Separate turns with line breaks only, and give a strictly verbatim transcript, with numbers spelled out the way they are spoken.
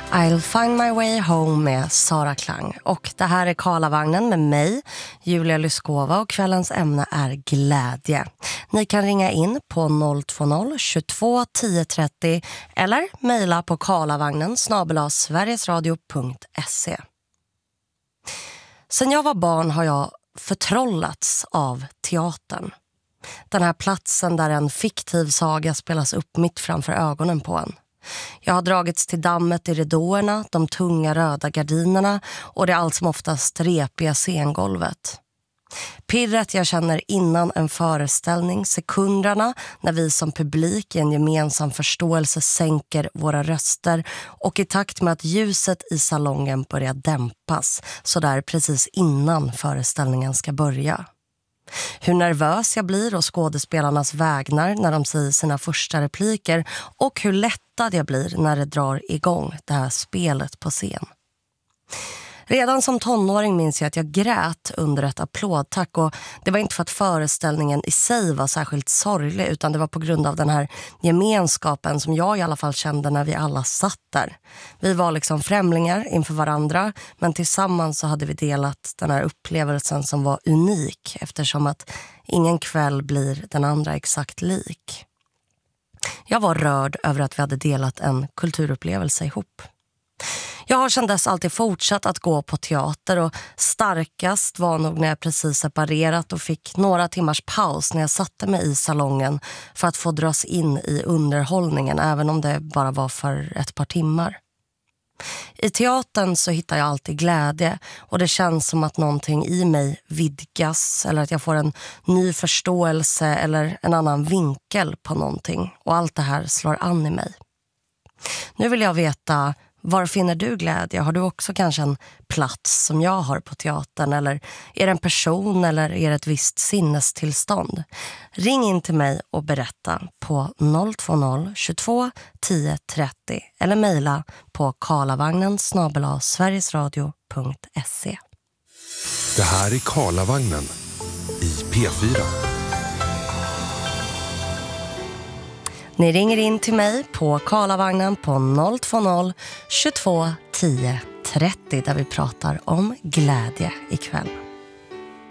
I'll find my way home med Sara Klang. Och det här är Karlavagnen med mig, Julia Lyskova, och kvällens ämne är glädje. Ni kan ringa in på noll två noll tjugotvå tio trettio eller mejla på karlavagnen snabel-a sverigesradio punkt se. Sen jag var barn har jag förtrollats av teatern. Den här platsen där en fiktiv saga spelas upp mitt framför ögonen på en. Jag har dragits till dammet i ridåerna, de tunga röda gardinerna och det allt som oftast repiga scengolvet. Pirret jag känner innan en föreställning, sekunderna när vi som publik i en gemensam förståelse sänker våra röster och i takt med att ljuset i salongen börjar dämpas så där precis innan föreställningen ska börja. Hur nervös jag blir och skådespelarnas vägnar när de säger sina första repliker och hur lättad jag blir när det drar igång det här spelet på scen. Redan som tonåring minns jag att jag grät under ett applådtack, och det var inte för att föreställningen i sig var särskilt sorglig, utan det var på grund av den här gemenskapen som jag i alla fall kände när vi alla satt där. Vi var liksom främlingar inför varandra, men tillsammans så hade vi delat den här upplevelsen som var unik, eftersom att ingen kväll blir den andra exakt lik. Jag var rörd över att vi hade delat en kulturupplevelse ihop. Jag har sedan dess alltid fortsatt att gå på teater, och starkast var nog när jag precis separerat och fick några timmars paus när jag satte mig i salongen för att få dras in i underhållningen, även om det bara var för ett par timmar. I teatern så hittar jag alltid glädje, och det känns som att någonting i mig vidgas eller att jag får en ny förståelse eller en annan vinkel på någonting, och allt det här slår an i mig. Nu vill jag veta: var finner du glädje? Har du också kanske en plats som jag har på teatern? Eller är det en person eller är det ett visst sinnestillstånd? Ring in till mig och berätta på noll två noll tjugotvå tio trettio eller mejla på karlavagnen snabel-a sverigesradio punkt se.
Det här är Karlavagnen i P fyra.
Ni ringer in till mig på Karlavagnen på noll två noll tjugotvå tio trettio där vi pratar om glädje ikväll.